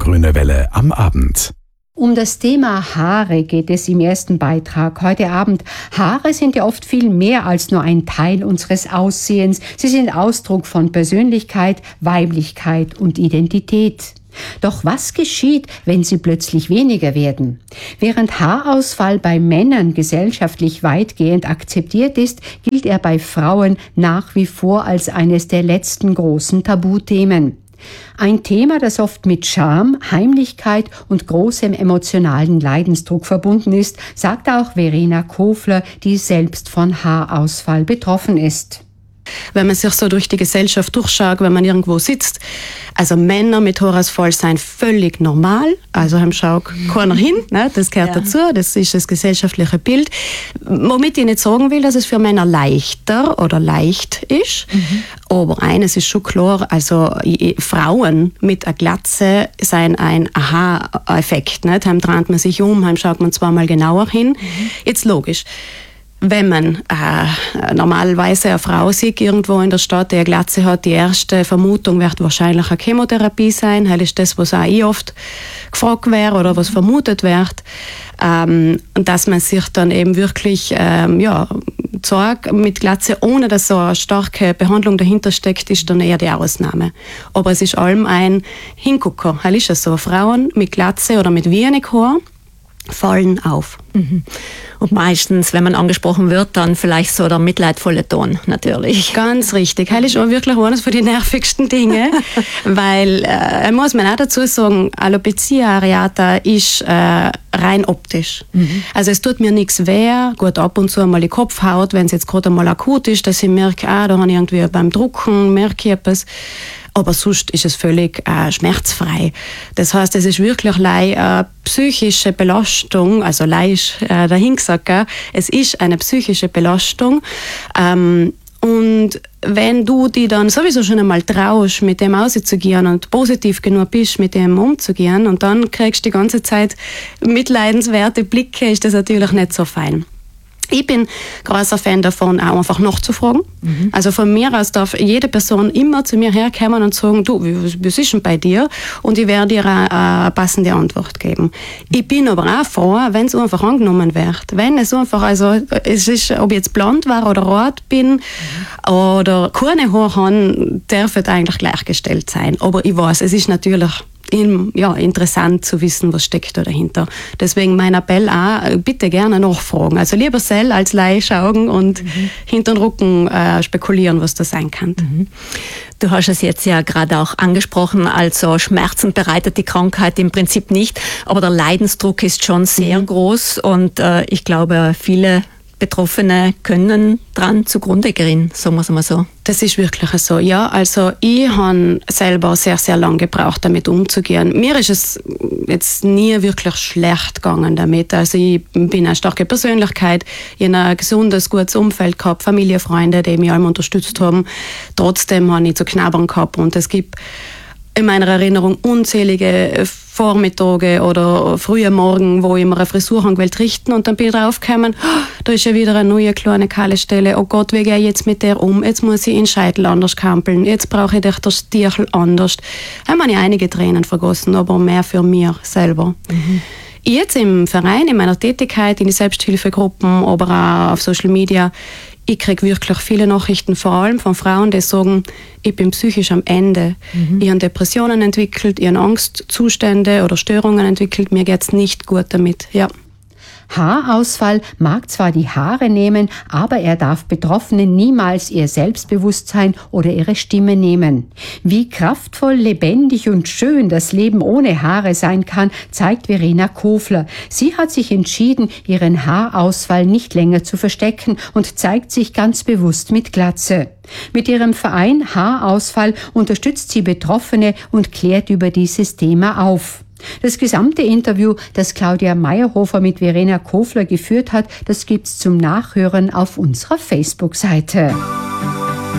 Grüne Welle am Abend. Um das Thema Haare geht es im ersten Beitrag heute Abend. Haare sind ja oft viel mehr als nur ein Teil unseres Aussehens. Sie sind Ausdruck von Persönlichkeit, Weiblichkeit und Identität. Doch was geschieht, wenn sie plötzlich weniger werden? Während Haarausfall bei Männern gesellschaftlich weitgehend akzeptiert ist, gilt er bei Frauen nach wie vor als eines der letzten großen Tabuthemen. Ein Thema, das oft mit Scham, Heimlichkeit und großem emotionalen Leidensdruck verbunden ist, sagt auch Verena Kofler, die selbst von Haarausfall betroffen ist. Wenn man sich so durch die Gesellschaft durchschaut, wenn man irgendwo sitzt, also Männer mit Haarausfall sind völlig normal, also schaut keiner hin, ne? Das gehört dazu, das ist das gesellschaftliche Bild. Womit ich nicht sagen will, dass es für Männer leichter oder leicht ist, aber eines ist schon klar, also Frauen mit einer Glatze sind ein Aha-Effekt, ne? Heim dreht man sich um, heim schaut man zweimal genauer hin. Jetzt logisch. Wenn man normalerweise eine Frau sieht, irgendwo in der Stadt, die eine Glatze hat, die erste Vermutung wird wahrscheinlich eine Chemotherapie sein. Das ist das, was auch ich oft gefragt wäre oder was vermutet wird. Und dass man sich dann eben wirklich zeigt mit Glatze, ohne dass so eine starke Behandlung dahinter steckt, ist dann eher die Ausnahme. Aber es ist allem ein Hingucker. Das ist ja so. Frauen mit Glatze oder mit wenig Haar fallen auf. Und meistens, wenn man angesprochen wird, dann vielleicht so der mitleidvolle Ton, natürlich. Ganz richtig. Das ist auch wirklich eines von den nervigsten Dingen, weil, muss man auch dazu sagen, Alopecia areata ist rein optisch. Also es tut mir nichts weh, gut ab und zu einmal die Kopfhaut, wenn es jetzt gerade einmal akut ist, dass ich merke, da habe ich irgendwie beim Drucken, merke ich etwas. Aber sonst ist es völlig schmerzfrei. Das heißt, es ist wirklich eine psychische Belastung, also ist dahingesagt, es ist eine psychische Belastung. Und wenn du die dann sowieso schon einmal traust, mit dem auszugehen und positiv genug bist, mit dem umzugehen, und dann kriegst du die ganze Zeit mitleidenswerte Blicke, ist das natürlich nicht so fein. Ich bin großer Fan davon, auch einfach nachzufragen. Also von mir aus darf jede Person immer zu mir herkommen und sagen, du, was ist denn bei dir? Und ich werde ihr eine passende Antwort geben. Ich bin aber auch froh, wenn es einfach angenommen wird. Wenn es einfach, also es ist, ob ich jetzt blond war oder rot bin oder keine Haare habe, darf es eigentlich gleichgestellt sein. Aber ich weiß, es ist natürlich interessant zu wissen, was steckt da dahinter. Deswegen mein Appell auch, bitte gerne nachfragen. Also lieber selber als Laie schauen und hinter den Rücken spekulieren, was das sein kann. Du hast es jetzt ja gerade auch angesprochen, also Schmerzen bereitet die Krankheit im Prinzip nicht, aber der Leidensdruck ist schon sehr groß und ich glaube, viele Betroffene können dran zugrunde gehen, sagen wir es mal so. Das ist wirklich so, ja. Also ich habe selber sehr, sehr lange gebraucht, damit umzugehen. Mir ist es jetzt nie wirklich schlecht gegangen damit. Also ich bin eine starke Persönlichkeit, ich habe ein gesundes, gutes Umfeld gehabt, Familie, Freunde, die mich alle unterstützt haben. Trotzdem habe ich zu knabbern gehabt und es gibt in meiner Erinnerung unzählige Vormittage oder frühe Morgen, wo ich mir eine Frisur gewählt richten und dann bin ich draufgekommen, da ist ja wieder eine neue kleine kahle Stelle. Oh Gott, wie gehe ich jetzt mit der um? Jetzt muss ich den Scheitel anders kampeln. Jetzt brauche ich das Stichel anders. Da habe ich einige Tränen vergossen, aber mehr für mich selber. Jetzt im Verein, in meiner Tätigkeit, in die Selbsthilfegruppen, aber auch auf Social Media, ich kriege wirklich viele Nachrichten, vor allem von Frauen, die sagen, ich bin psychisch am Ende. Ich habe Depressionen entwickelt, ich habe Angstzustände oder Störungen entwickelt, mir geht es nicht gut damit. Ja. Haarausfall mag zwar die Haare nehmen, aber er darf Betroffenen niemals ihr Selbstbewusstsein oder ihre Stimme nehmen. Wie kraftvoll, lebendig und schön das Leben ohne Haare sein kann, zeigt Verena Kofler. Sie hat sich entschieden, ihren Haarausfall nicht länger zu verstecken und zeigt sich ganz bewusst mit Glatze. Mit ihrem Verein Haarausfall unterstützt sie Betroffene und klärt über dieses Thema auf. Das gesamte Interview, das Claudia Meyerhofer mit Verena Kofler geführt hat, das gibt's zum Nachhören auf unserer Facebook-Seite.